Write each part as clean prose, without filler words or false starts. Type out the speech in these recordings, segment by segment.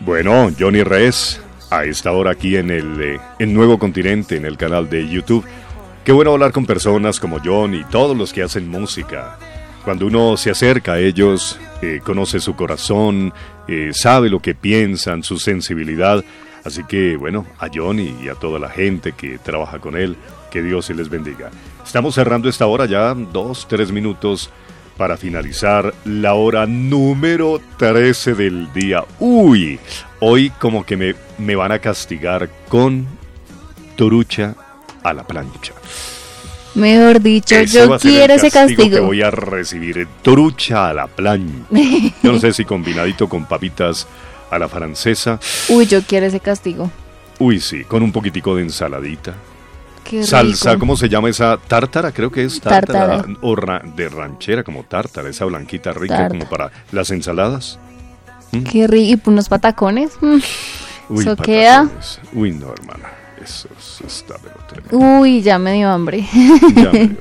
Bueno, Johnny Reyes, a esta hora aquí en el Nuevo Continente, en el canal de YouTube. Qué bueno hablar con personas como John y todos los que hacen música. Cuando uno se acerca a ellos, conoce su corazón, sabe lo que piensan, su sensibilidad. Así que, bueno, a Johnny y a toda la gente que trabaja con él, que Dios se les bendiga. Estamos cerrando esta hora ya, 2-3 minutos para finalizar la hora número 13 del día. Uy, hoy como que me van a castigar con torucha a la plancha. Mejor dicho, yo quiero ese castigo que voy a recibir, torucha a la plancha. Yo no sé si combinadito con papitas a la francesa. Uy, yo quiero ese castigo. Uy, sí, con un poquitico de ensaladita. Qué salsa, rico. ¿Cómo se llama esa? Tártara, creo que es tártara. Tártara. O de ranchera, como tártara, esa blanquita rica, Tártara. como para las ensaladas. Qué rico. ¿Y unos patacones? Uy, Eso queda. patacones. Uy, no, hermana. Eso está pero tremendo. Uy, ya me dio hambre. Ya me dio.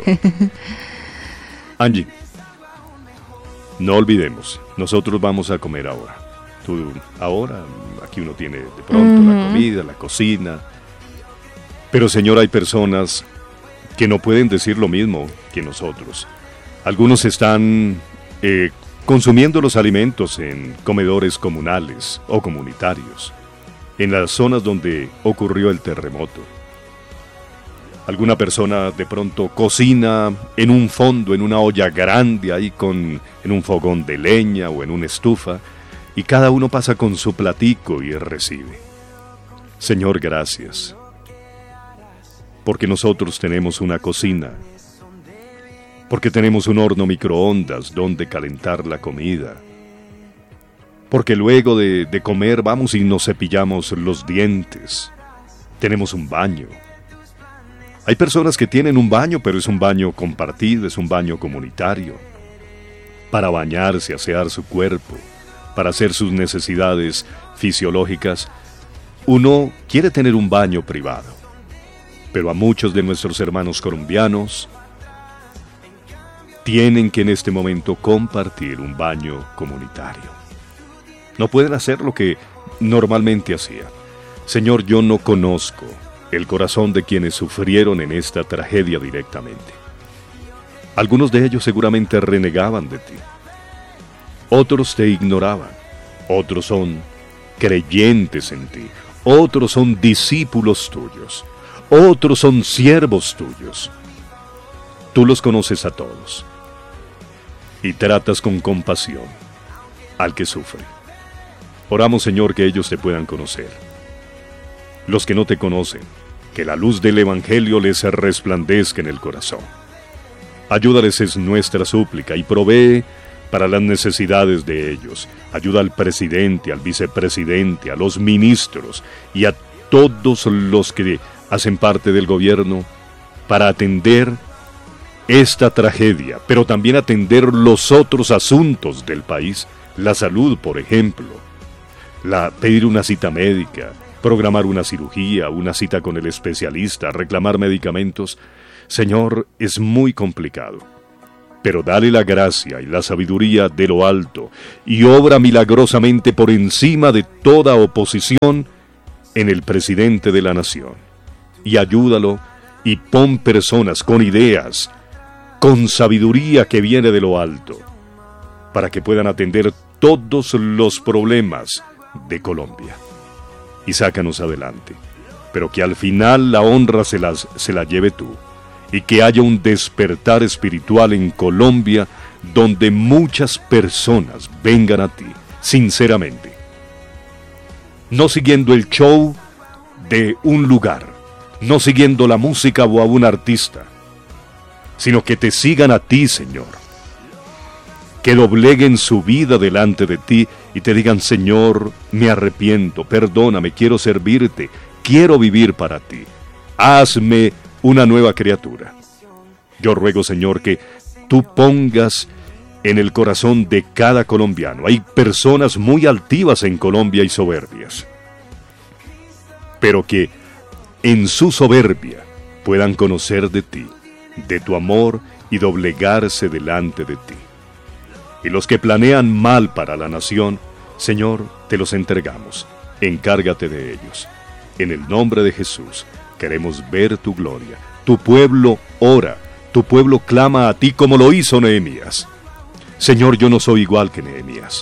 Angie, no olvidemos, nosotros vamos a comer ahora. Tú, ahora, aquí uno tiene de pronto la comida, la cocina. Pero, Señor, hay personas que no pueden decir lo mismo que nosotros. Algunos están consumiendo los alimentos en comedores comunales o comunitarios, en las zonas donde ocurrió el terremoto. Alguna persona de pronto cocina en un fondo, en una olla grande, ahí en un fogón de leña o en una estufa, y cada uno pasa con su platico y recibe. Señor, gracias. Porque nosotros tenemos una cocina, porque tenemos un horno microondas donde calentar la comida, porque luego de comer vamos y nos cepillamos los dientes, tenemos un baño. Hay personas que tienen un baño, pero es un baño compartido, es un baño comunitario, para bañarse, asear su cuerpo, para hacer sus necesidades fisiológicas. Uno quiere tener un baño privado. Pero a muchos de nuestros hermanos colombianos tienen que en este momento compartir un baño comunitario. No pueden hacer lo que normalmente hacían. Señor, yo no conozco el corazón de quienes sufrieron en esta tragedia directamente. Algunos de ellos seguramente renegaban de ti. Otros te ignoraban. Otros son creyentes en ti. Otros son discípulos tuyos. Otros son siervos tuyos. Tú los conoces a todos y tratas con compasión al que sufre. Oramos, Señor, que ellos te puedan conocer. Los que no te conocen, que la luz del Evangelio les resplandezca en el corazón. Ayúdales, es nuestra súplica, y provee para las necesidades de ellos. Ayuda al presidente, al vicepresidente, a los ministros y a todos los que hacen parte del gobierno para atender esta tragedia, pero también atender los otros asuntos del país, la salud, por ejemplo, pedir una cita médica, programar una cirugía, una cita con el especialista, reclamar medicamentos. Señor, es muy complicado, pero dale la gracia y la sabiduría de lo alto y obra milagrosamente por encima de toda oposición en el presidente de la nación. Y ayúdalo y pon personas con ideas, con sabiduría que viene de lo alto, para que puedan atender todos los problemas de Colombia. Y sácanos adelante, pero que al final la honra se la lleve tú, y que haya un despertar espiritual en Colombia donde muchas personas vengan a ti, sinceramente, no siguiendo el show de un lugar, no siguiendo la música o a un artista, sino que te sigan a ti, Señor. Que dobleguen su vida delante de ti y te digan, Señor, me arrepiento, perdóname, quiero servirte, quiero vivir para ti. Hazme una nueva criatura. Yo ruego, Señor, que tú pongas en el corazón de cada colombiano. Hay personas muy altivas en Colombia y soberbias, pero que en su soberbia puedan conocer de ti, de tu amor y doblegarse delante de ti. Y los que planean mal para la nación, Señor, te los entregamos. encárgate de ellos. En el nombre de Jesús, queremos ver tu gloria. Tu pueblo ora, tu pueblo clama a ti como lo hizo Nehemías. Señor, yo no soy igual que Nehemías.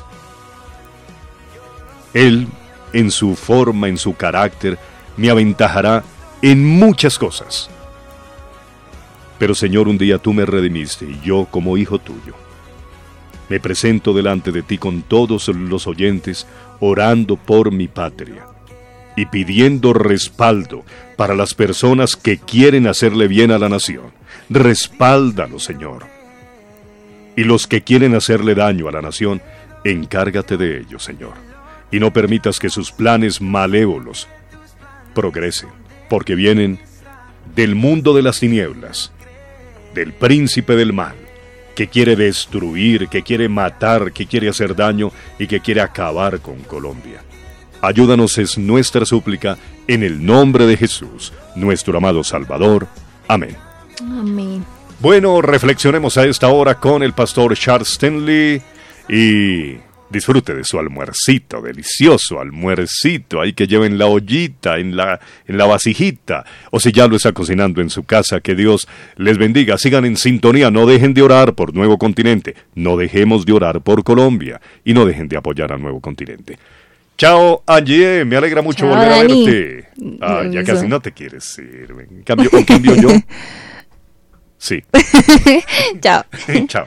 Él, en su forma, en su carácter, me aventajará en muchas cosas. Pero Señor, un día tú me redimiste y yo, como hijo tuyo, me presento delante de ti con todos los oyentes, orando por mi patria y pidiendo respaldo para las personas que quieren hacerle bien a la nación. Respáldalo, Señor. Y los que quieren hacerle daño a la nación, encárgate de ellos, Señor. Y no permitas que sus planes malévolos progresen, porque vienen del mundo de las tinieblas, del príncipe del mal, que quiere destruir, que quiere matar, que quiere hacer daño y que quiere acabar con Colombia. Ayúdanos es nuestra súplica en el nombre de Jesús, nuestro amado Salvador. Amén. Amén. Bueno, reflexionemos a esta hora con el pastor Charles Stanley y disfrute de su almuercito, delicioso almuercito, ahí que lleven la ollita, en la vasijita, o si ya lo está cocinando en su casa, que Dios les bendiga. Sigan en sintonía, no dejen de orar por Nuevo Continente, no dejemos de orar por Colombia y no dejen de apoyar a Nuevo Continente. Chao, Angie, me alegra mucho Chao, volver Dani. a verte. Ah, ya casi no te quieres ir. En cambio yo. Sí. Chao. Chao.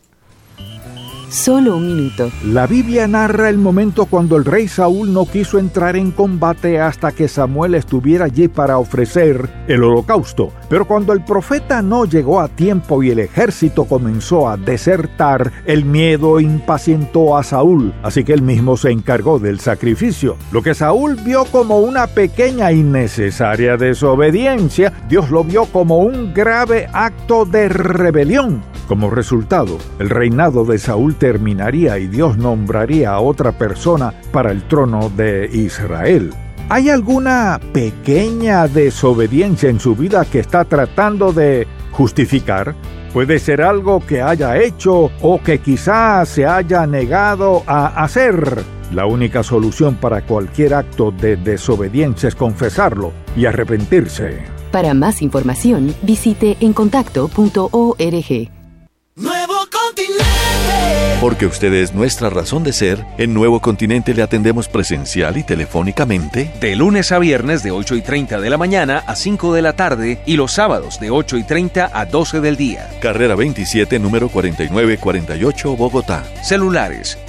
Solo un minuto. La Biblia narra el momento cuando el rey Saúl no quiso entrar en combate hasta que Samuel estuviera allí para ofrecer el holocausto. Pero cuando el profeta no llegó a tiempo y el ejército comenzó a desertar, el miedo impacientó a Saúl, así que él mismo se encargó del sacrificio. Lo que Saúl vio como una pequeña y necesaria desobediencia, Dios lo vio como un grave acto de rebelión. Como resultado, el reinado de Saúl terminaría y Dios nombraría a otra persona para el trono de Israel. ¿Hay alguna pequeña desobediencia en su vida que está tratando de justificar? Puede ser algo que haya hecho o que quizás se haya negado a hacer. La única solución para cualquier acto de desobediencia es confesarlo y arrepentirse. Para más información, visite encontacto.org. Nuevo Continente. Porque usted es nuestra razón de ser, en Nuevo Continente le atendemos presencial y telefónicamente. De lunes a viernes de 8:30 de la mañana a 5 de la tarde y los sábados de 8:30 a 12 del día. Carrera 27, número 4948, Bogotá. Celulares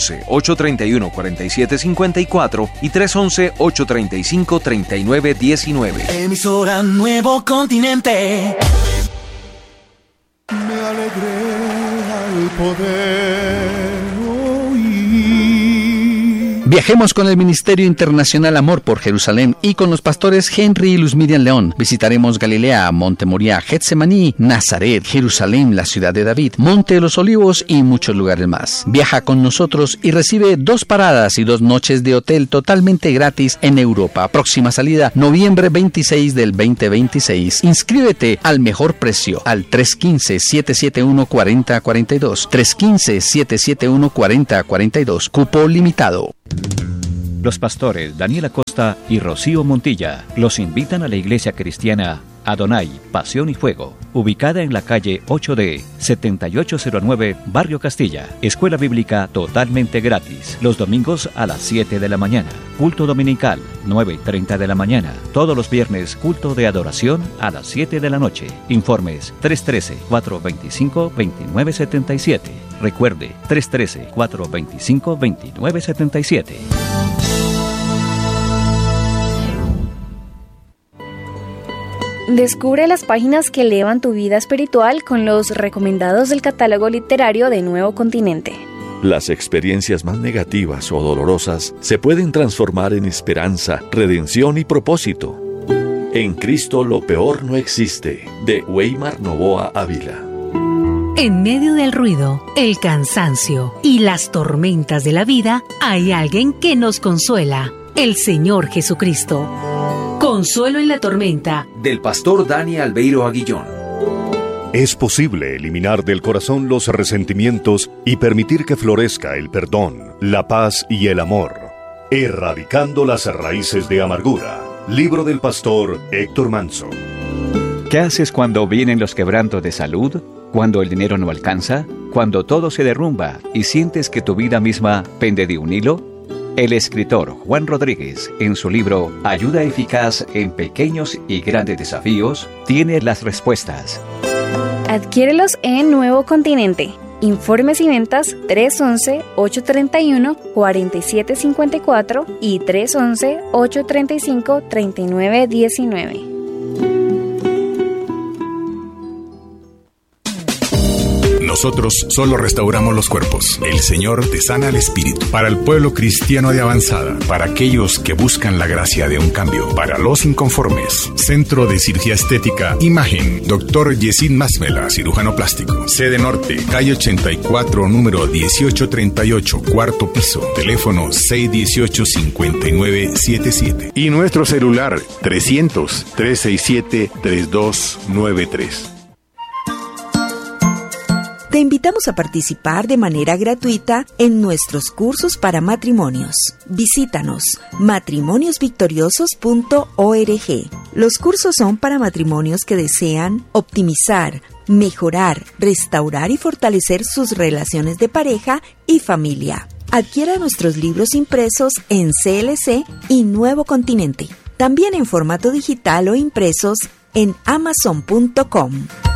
311-831-4754 y 311-835-3919. Emisora Nuevo Continente. Me alegré al poder oír. Viajemos con el Ministerio Internacional Amor por Jerusalén y con los pastores Henry y Luz Miriam León. Visitaremos Galilea, Monte Moriah, Getsemaní, Nazaret, Jerusalén, la ciudad de David, Monte de los Olivos y muchos lugares más. Viaja con nosotros y recibe 2 paradas y 2 noches de hotel totalmente gratis en Europa. Próxima salida, noviembre 26 del 2026. Inscríbete al mejor precio al 315-771-4042. 315-771-4042. Cupo limitado. Los pastores Daniel Acosta y Rocío Montilla los invitan a la iglesia cristiana Adonai, Pasión y Fuego, ubicada en la calle 8D, 7809, Barrio Castilla. Escuela bíblica totalmente gratis, los domingos a las 7 de la mañana. Culto dominical, 9:30 de la mañana. Todos los viernes, culto de adoración a las 7 de la noche. Informes 313-425-2977. Recuerde, 313-425-2977. Descubre las páginas que elevan tu vida espiritual con los recomendados del catálogo literario de Nuevo Continente. Las experiencias más negativas o dolorosas se pueden transformar en esperanza, redención y propósito. En Cristo lo peor no existe, de Weimar Novoa Ávila. En medio del ruido, el cansancio y las tormentas de la vida, hay alguien que nos consuela, el Señor Jesucristo. Consuelo en la tormenta. Del pastor Dani Albeiro Aguillón. Es posible eliminar del corazón los resentimientos y permitir que florezca el perdón, la paz y el amor. Erradicando las raíces de amargura. Libro del pastor Héctor Manso. ¿Qué haces cuando vienen los quebrantos de salud? ¿Cuando el dinero no alcanza? ¿Cuando todo se derrumba y sientes que tu vida misma pende de un hilo? El escritor Juan Rodríguez, en su libro Ayuda eficaz en pequeños y grandes desafíos, tiene las respuestas. Adquiérelos en Nuevo Continente. Informes y ventas 311-831-4754 y 311-835-3919. Nosotros solo restauramos los cuerpos. El Señor te sana el espíritu. Para el pueblo cristiano de avanzada, para aquellos que buscan la gracia de un cambio, para los inconformes. Centro de Cirugía Estética Imagen. Dr. Yesid Masmela, cirujano plástico. Sede Norte, calle 84, número 1838, cuarto piso. Teléfono 618-5977. Y nuestro celular 300-367-3293. Te invitamos a participar de manera gratuita en nuestros cursos para matrimonios. Visítanos matrimoniosvictoriosos.org. Los cursos son para matrimonios que desean optimizar, mejorar, restaurar y fortalecer sus relaciones de pareja y familia. Adquiera nuestros libros impresos en CLC y Nuevo Continente. También en formato digital o impresos en Amazon.com.